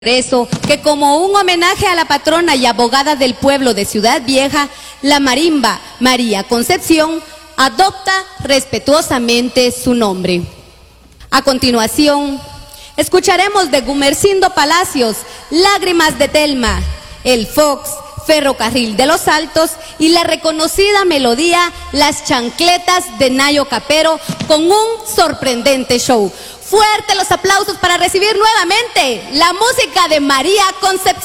Eso, que como un homenaje a la patrona y abogada del pueblo de Ciudad Vieja, la marimba María Concepción adopta respetuosamente su nombre. A continuación, escucharemos de Gumercindo Palacios, Lágrimas de Telma, el Fox, Ferrocarril de los Altos y la reconocida melodía Las Chancletas de Nayo Capero con un sorprendente show. Fuerte los aplausos para recibir nuevamente la música de María Concepción.